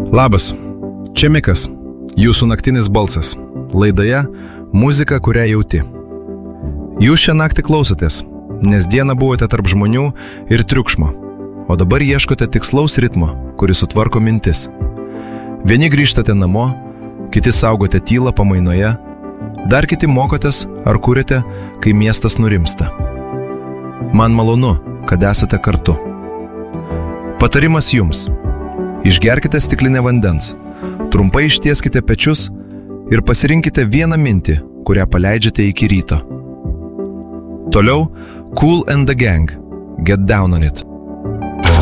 Labas, čia Mikas, jūsų naktinis balsas. Laidoje muzika, kurią jauti. Jūs šią naktį klausotės, nes dieną buvote tarp žmonių ir triukšmo, o dabar ieškote tikslaus ritmo, kuris sutvarko mintis. Vieni grįžtate namo, kiti saugote tylą pamainoje, dar kiti mokotės ar kuriate, kai miestas nurimsta. Man malonu, kad esate kartu. Patarimas jums. Išgerkite stiklinę vandens, trumpai ištieskite pečius ir pasirinkite vieną mintį, kurią paleidžiate iki ryto. Toliau Kool and the Gang, Get Down on It.